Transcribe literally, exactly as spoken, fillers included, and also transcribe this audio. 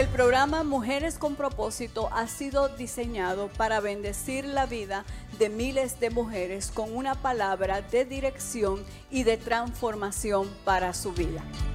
El programa Mujeres con Propósito ha sido diseñado para bendecir la vida de miles de mujeres con una palabra de dirección y de transformación para su vida.